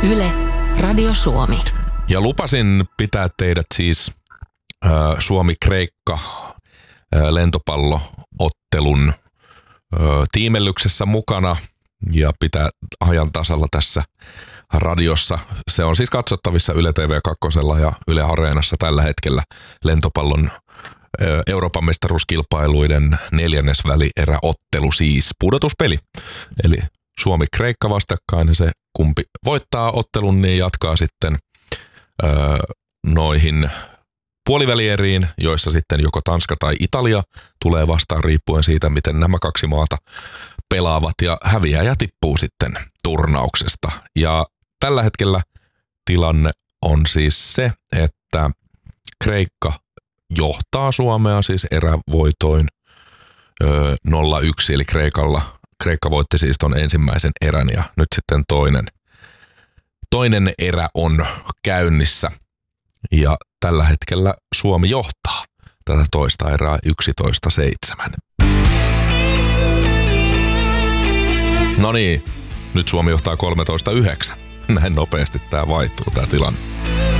Yle, Radio Suomi. Ja lupasin pitää teidät siis Suomi-Kreikka lentopalloottelun tiimellyksessä mukana ja pitää ajan tasalla tässä radiossa. Se on siis katsottavissa Yle TV2 ja Yle Areenassa tällä hetkellä lentopallon Euroopan mestaruuskilpailuiden neljännesvälieräottelu, siis pudotuspeli. Eli Suomi-Kreikka vastakkain ja se kumpi voittaa ottelun, niin jatkaa sitten noihin puolivälieriin, joissa sitten joko Tanska tai Italia tulee vastaan riippuen siitä, miten nämä kaksi maata pelaavat, ja häviäjä tippuu sitten turnauksesta. Ja tällä hetkellä tilanne on siis se, että Kreikka johtaa Suomea siis erävoitoin 0-1, eli Kreikka voitti siis ton ensimmäisen erän ja nyt sitten toinen erä on käynnissä ja tällä hetkellä Suomi johtaa tätä toista erää 11-7. No niin, nyt Suomi johtaa 13-9. Näin nopeasti tää vaihtuu tää tilanne.